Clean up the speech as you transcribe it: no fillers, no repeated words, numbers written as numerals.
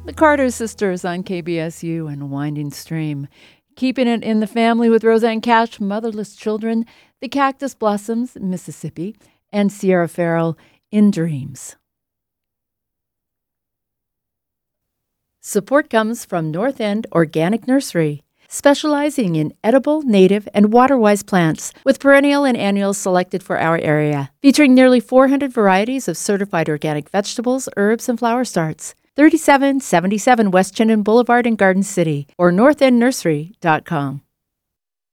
The Carter Sisters on KBSU and Winding Stream. Keeping it in the family with Roseanne Cash, Motherless Children, The Cactus Blossoms, Mississippi, and Sierra Farrell, In Dreams. Support comes from North End Organic Nursery, specializing in edible, native, and water-wise plants with perennial and annuals selected for our area, featuring nearly 400 varieties of certified organic vegetables, herbs, and flower starts. 3777 West Chinden Boulevard in Garden City or northendnursery.com.